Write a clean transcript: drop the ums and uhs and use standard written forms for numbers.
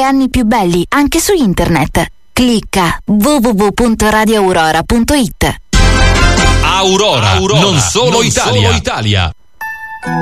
anni più belli anche su internet. Clicca www.radioaurora.it. Aurora, non solo Italia.